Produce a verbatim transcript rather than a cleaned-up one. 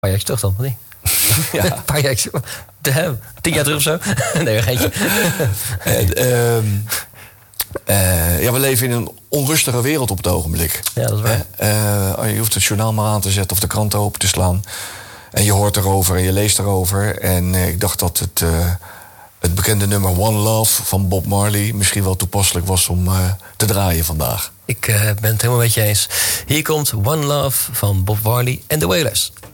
paar jaar terug dan, of niet? Ja. Een paar jaar terug. Tien jaar terug of zo? Nee, geintje. En, uh, uh, ja, we leven in een onrustige wereld op het ogenblik. Ja, dat is waar. Uh, je hoeft het journaal maar aan te zetten of de krant open te slaan. En je hoort erover en je leest erover. En uh, ik dacht dat het, uh, het bekende nummer One Love van Bob Marley misschien wel toepasselijk was om uh, te draaien vandaag. Ik uh, ben het helemaal met je eens. Hier komt One Love van Bob Marley en The Wailers.